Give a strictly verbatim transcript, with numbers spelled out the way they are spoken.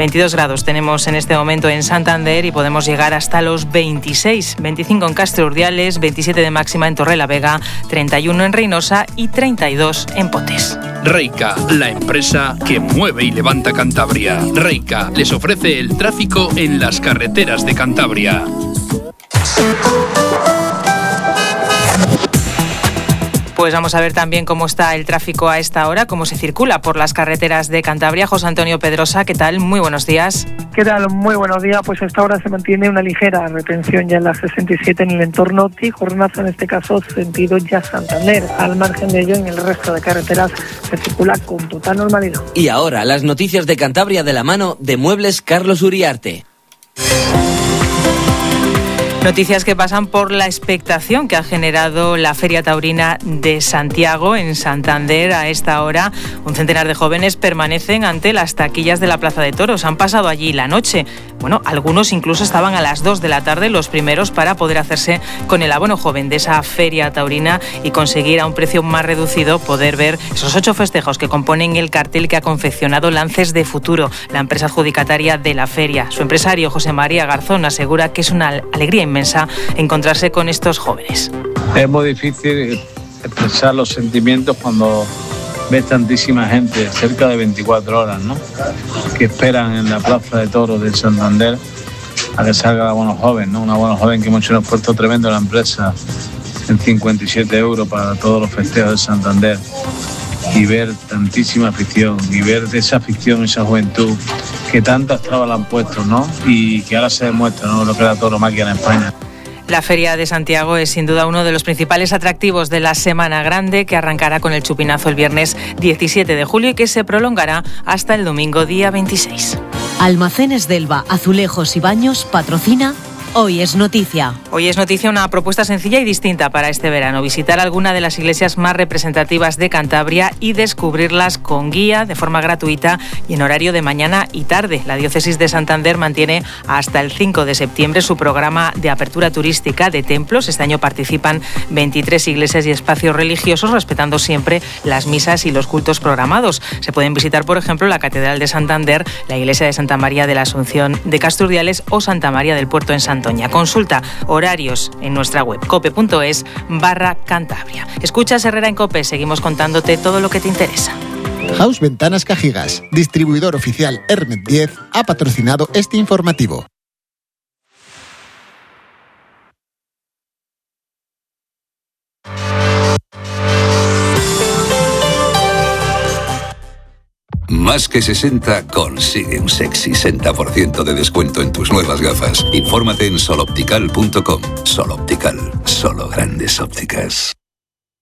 veintidós grados tenemos en este momento en Santander y podemos llegar hasta los veintiséis, veinticinco en Castro Urdiales, veintisiete de máxima en Torrelavega, treinta y uno en Reynosa y treinta y dos en Potes. Reica, la empresa que mueve y levanta Cantabria. Reica les ofrece el tráfico en las carreteras de Cantabria. Pues vamos a ver también cómo está el tráfico a esta hora, cómo se circula por las carreteras de Cantabria. José Antonio Pedrosa, ¿qué tal? Muy buenos días. ¿Qué tal? Muy buenos días. Pues a esta hora se mantiene una ligera retención ya en la sesenta y siete en el entorno Tijornaza, en este caso sentido ya Santander. Al margen de ello, en el resto de carreteras se circula con total normalidad. Y ahora, las noticias de Cantabria de la mano de Muebles Carlos Uriarte. Noticias que pasan por la expectación que ha generado la Feria Taurina de Santiago en Santander. A esta hora, un centenar de jóvenes permanecen ante las taquillas de la Plaza de Toros. Han pasado allí la noche. Bueno, algunos incluso estaban a las dos de la tarde, los primeros, para poder hacerse con el abono joven de esa Feria Taurina y conseguir a un precio más reducido poder ver esos ocho festejos que componen el cartel que ha confeccionado Lances de Futuro, la empresa adjudicataria de la feria. Su empresario, José María Garzón, asegura que es una alegría inmensa encontrarse con estos jóvenes. Es muy difícil expresar los sentimientos cuando ves tantísima gente, cerca de veinticuatro horas, ¿no?, que esperan en la Plaza de Toros de Santander a que salga el abono joven, ¿no? Un abono joven que hemos hecho un esfuerzo tremendo en la empresa en cincuenta y siete euros para todos los festejos de Santander, y ver tantísima afición y ver esa afición, esa juventud que tantas trabas le han puesto, ¿no?, y que ahora se demuestra, ¿no?, lo que era tauromaquia en España. La Feria de Santiago es sin duda uno de los principales atractivos de la Semana Grande, que arrancará con el chupinazo el viernes diecisiete de julio y que se prolongará hasta el domingo día veintiséis. Almacenes Delva, Azulejos y Baños patrocina Hoy es Noticia. Hoy es noticia una propuesta sencilla y distinta para este verano: visitar alguna de las iglesias más representativas de Cantabria y descubrirlas con guía, de forma gratuita y en horario de mañana y tarde. La Diócesis de Santander mantiene hasta el cinco de septiembre su programa de apertura turística de templos. Este año participan veintitrés iglesias y espacios religiosos, respetando siempre las misas y los cultos programados. Se pueden visitar, por ejemplo, la Catedral de Santander, la iglesia de Santa María de la Asunción de Castro Urdiales o Santa María del Puerto en Santander. Consulta horarios en nuestra web cope.es barra Cantabria. Escuchas Herrera en Cope, seguimos contándote todo lo que te interesa. House Ventanas Cajigas, distribuidor oficial Hermet diez, ha patrocinado este informativo. Más que sesenta consigue un sexy sesenta por ciento de descuento en tus nuevas gafas. Infórmate en soloptical punto com. Soloptical, solo grandes ópticas.